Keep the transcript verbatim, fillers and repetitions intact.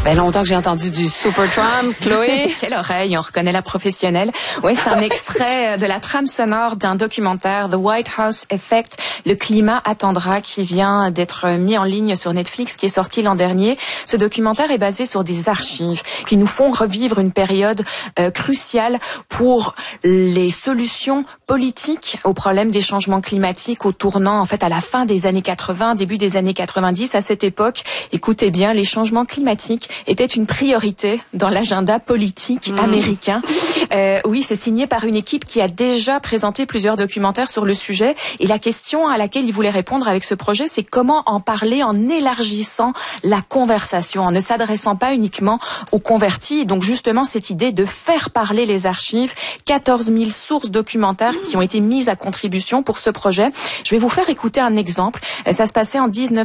fait longtemps que j'ai entendu du Supertramp. Chloé, quelle oreille, on reconnaît la professionnelle. Oui, c'est un extrait de la trame sonore d'un documentaire, The White House Effect, le climat attendra, qui vient d'être mis en ligne sur Netflix, qui est sorti l'an dernier. Ce documentaire est basé sur des archives qui nous font revivre une période euh, cruciale pour les solutions politiques au problème des changements climatiques, au tournant en fait à la fin des années quatre-vingts, début des années quatre-vingt-dix. À cette époque, écoutez bien, les changements climatiques étaient une priorité dans l'agenda politique mmh. américain. Euh, oui, c'est signé par une équipe qui a déjà présenté plusieurs documentaires sur le sujet. Et la question à laquelle il voulait répondre avec ce projet, c'est comment en parler en élargissant la conversation, en ne s'adressant pas uniquement aux convertis. Donc justement, cette idée de faire parler les archives, quatorze mille sources documentaires qui ont été mises à contribution pour ce projet. Je vais vous faire écouter un exemple. Ça se passait en dix-neuf